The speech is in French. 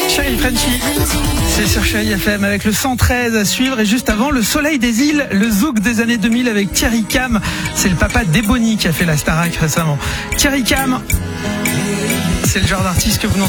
Chérie Frenchy, c'est sur Chérie FM avec le 113 à suivre et juste avant le Soleil des îles, le zouk des années 2000 avec Thierry Cam. C'est le papa d'Ebony qui a fait la Starac récemment. Thierry Cam, c'est le genre d'artiste que vous n'entendez